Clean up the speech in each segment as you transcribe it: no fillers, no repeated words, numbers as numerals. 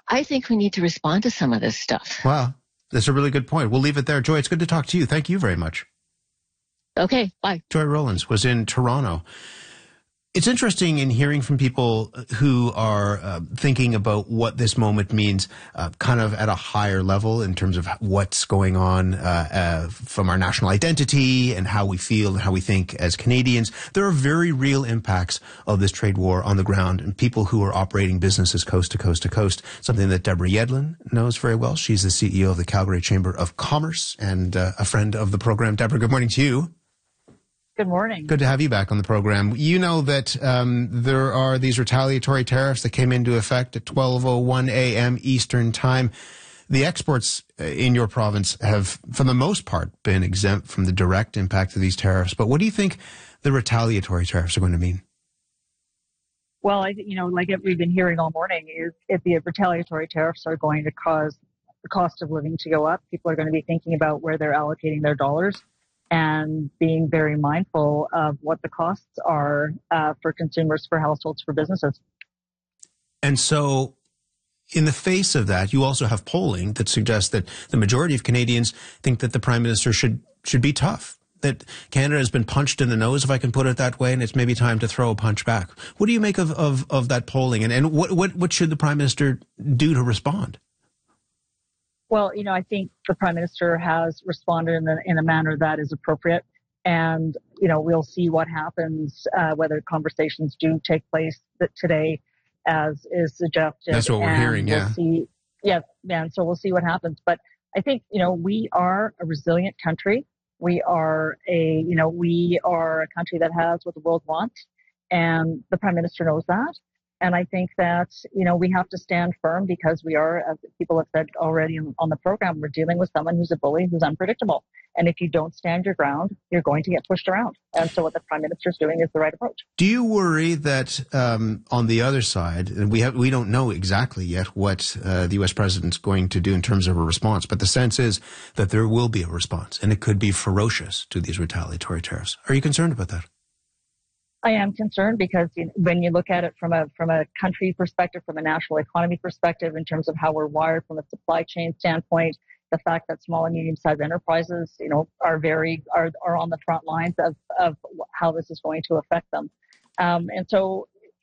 I think we need to respond to some of this stuff. Wow, that's a really good point. We'll leave it there. Joy, it's good to talk to you. Thank you very much. Okay, bye. Joy Rowlands was in Toronto. It's interesting in hearing from people who are thinking about what this moment means kind of at a higher level in terms of what's going on from our national identity and how we feel and how we think as Canadians. There are very real impacts of this trade war on the ground and people who are operating businesses coast to coast to coast, something that Deborah Yedlin knows very well. She's the CEO of the Calgary Chamber of Commerce and a friend of the program. Deborah, good morning to you. Good morning. Good to have you back on the program. You know that there are these retaliatory tariffs that came into effect at 12:01 a.m. Eastern Time. The exports in your province have, for the most part, been exempt from the direct impact of these tariffs. But what do you think the retaliatory tariffs are going to mean? Well, like we've been hearing all morning, is if the retaliatory tariffs are going to cause the cost of living to go up, people are going to be thinking about where they're allocating their dollars and being very mindful of what the costs are for consumers, for households, for businesses. And so in the face of that, you also have polling that suggests that the majority of Canadians think that the Prime Minister should be tough, that Canada has been punched in the nose, if I can put it that way, and it's maybe time to throw a punch back. What do you make of that polling, and what should the Prime Minister do to respond? Well, I think the Prime Minister has responded in a manner that is appropriate. And, we'll see what happens, whether conversations do take place today, as is suggested. That's what we're hearing, yeah. And so we'll see what happens. But I think, we are a resilient country. We are a country that has what the world wants. And the Prime Minister knows that. And I think that, we have to stand firm because we are, as people have said already on the program, we're dealing with someone who's a bully, who's unpredictable. And if you don't stand your ground, you're going to get pushed around. And so what the Prime Minister is doing is the right approach. Do you worry that on the other side, and we don't know exactly yet what the U.S. President's going to do in terms of a response, but the sense is that there will be a response, and it could be ferocious to these retaliatory tariffs. Are you concerned about that? I am concerned because when you look at it from a country perspective, from a national economy perspective, in terms of how we're wired from a supply chain standpoint, the fact that small and medium-sized enterprises, are on the front lines of how this is going to affect them. And so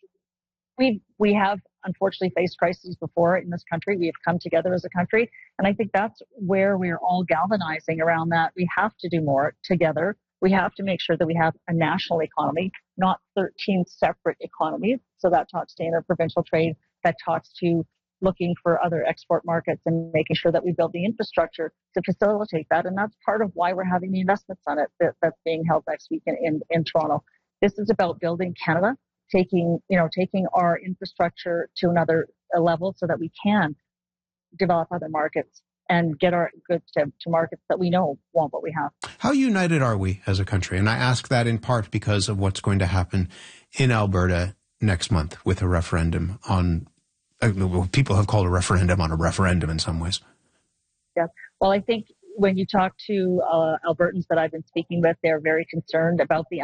we have unfortunately faced crises before in this country. We have come together as a country. And I think that's where we're all galvanizing around that. We have to do more together. We have to make sure that we have a national economy, not 13 separate economies. So that talks to interprovincial trade, that talks to looking for other export markets and making sure that we build the infrastructure to facilitate that. And that's part of why we're having the investment summit that's being held next week in Toronto. This is about building Canada, taking our infrastructure to another level so that we can develop other markets and get our goods to markets that we know want what we have. How united are we as a country? And I ask that in part because of what's going to happen in Alberta next month with a referendum on, people have called a referendum on a referendum in some ways. Yeah. Well, I think when you talk to Albertans that I've been speaking with, they're very concerned about the